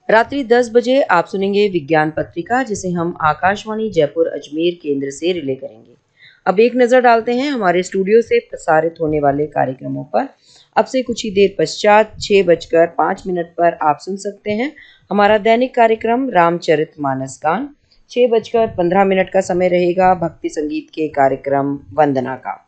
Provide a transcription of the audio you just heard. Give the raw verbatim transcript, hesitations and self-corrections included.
रात्रि दस बजे आप सुनेंगे विज्ञान पत्रिका, जिसे हम आकाशवाणी जयपुर अजमेर केंद्र से रिले करेंगे। अब एक नज़र डालते हैं हमारे स्टूडियो से प्रसारित होने वाले कार्यक्रमों पर। अब से कुछ ही देर पश्चात छः बजकर पाँच मिनट पर आप सुन सकते हैं हमारा दैनिक कार्यक्रम रामचरितमानस गान। छः बजकर पंद्रह मिनट का समय रहेगा भक्ति संगीत के कार्यक्रम वंदना का।